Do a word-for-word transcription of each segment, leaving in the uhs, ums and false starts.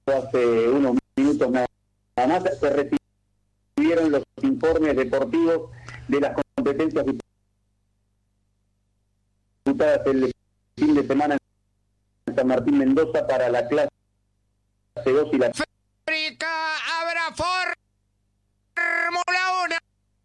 hace unos minutos nada más, se recibieron los informes deportivos de las competencias disputadas el fin de semana en San Martín Mendoza para la clase dos y la... África, habrá Fórmula uno.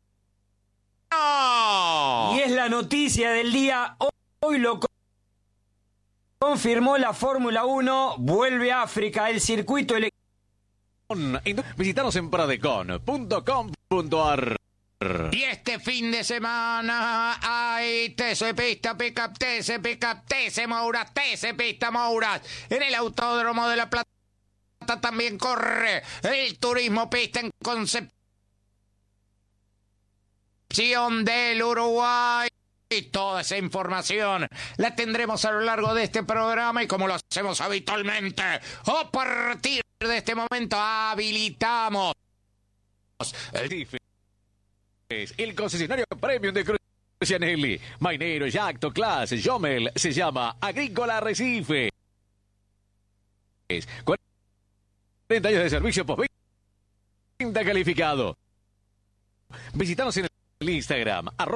Y es la noticia del día. Hoy lo confirmó la Fórmula uno. Vuelve a África el circuito electrónico. Visítanos en pradecon punto com punto ar. Y este fin de semana hay T C Pista Pickup, T C Pickup, T C Mouras, T C Pista Mouras. En el Autódromo de La Plata también corre el Turismo Pista en Concepción del Uruguay. Y toda esa información la tendremos a lo largo de este programa, y como lo hacemos habitualmente, a partir de este momento habilitamos el, el concesionario premium de Crucianelli, Mainero, Yacto, Class, Jomel, se llama Agrícola Arrecife. cuarenta años de servicio postventa calificado. Visítanos en el Instagram, arroba.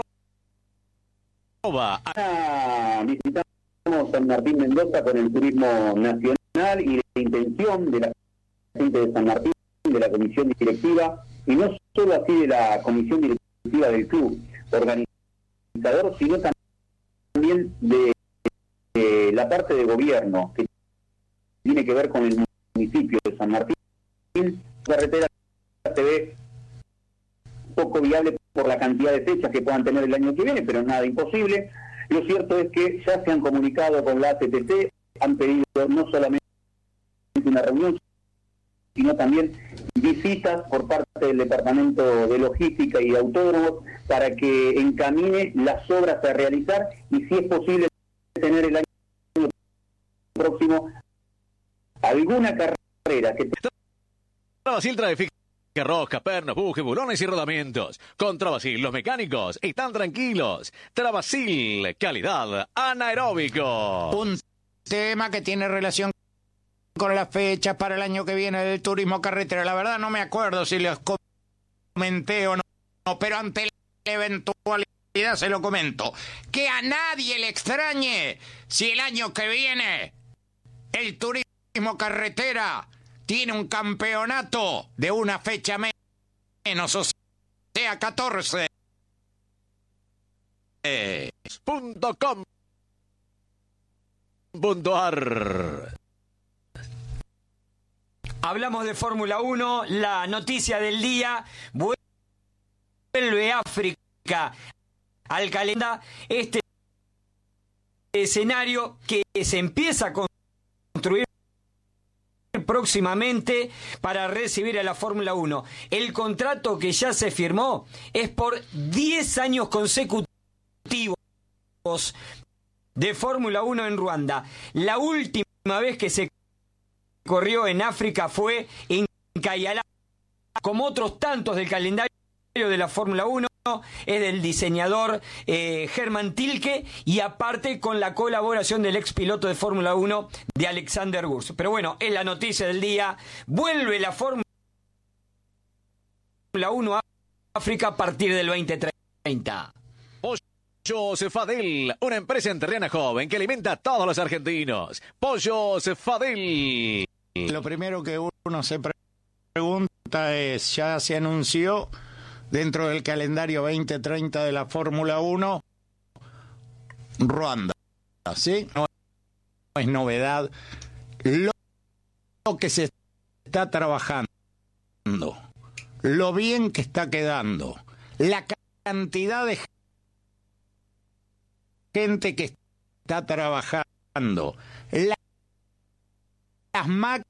Visitamos San Martín Mendoza con el turismo nacional y la intención de la gente de San Martín, de la comisión directiva, y no solo así de la comisión directiva del club organizador, sino también de, de la parte de gobierno que tiene que ver con el municipio de San Martín. La carretera se ve poco viable por la cantidad de fechas que puedan tener el año que viene, pero nada imposible. Lo cierto es que ya se han comunicado con la A T T C, han pedido no solamente una reunión, sino también visitas por parte del Departamento de Logística y de Autódromos para que encamine las obras a realizar, y si es posible tener el año próximo alguna carrera que... Travasil trae rosca, pernos, bujes, bulones y rodamientos. Con Travasil, los mecánicos están tranquilos. Travasil, calidad anaeróbico. Un tema que tiene relación con las fechas para el año que viene del turismo carretera. La verdad no me acuerdo si les comenté o no, pero ante la eventualidad se lo comento. Que a nadie le extrañe si el año que viene el turismo carretera tiene un campeonato de una fecha menos, o sea, catorce. Punto com punto ar. Hablamos de Fórmula uno, la noticia del día. Vuelve África al calendario. Este escenario que se empieza a construir próximamente para recibir a la Fórmula uno. El contrato que ya se firmó es por diez años consecutivos de Fórmula uno en Ruanda. La última vez que se corrió en África fue en Cayalá, como otros tantos del calendario de la Fórmula uno, es del diseñador eh, Hermann Tilke, y aparte con la colaboración del ex piloto de Fórmula uno de Alexander Wurz. Pero bueno, es la noticia del día. Vuelve la Fórmula uno a África a partir del veinte treinta. Pollos Fadel, una empresa enterriana joven que alimenta a todos los argentinos. Pollos Fadel. Lo primero que uno se pregunta es, ¿ya se anunció dentro del calendario veinte treinta de la Fórmula uno Ruanda? ¿Sí? No es novedad lo, lo que se está trabajando, lo bien que está quedando, la cantidad de gente que está trabajando, la, las máquinas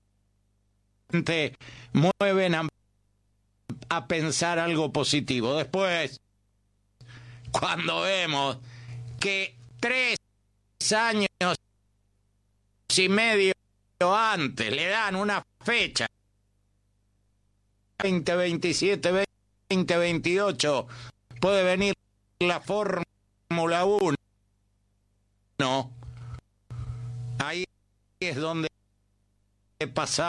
mueven a, a pensar algo positivo. Después, cuando vemos que tres años y medio antes le dan una fecha, veinte veintisiete, veinte veintiocho, puede venir la Fórmula uno. No, ahí es donde pasa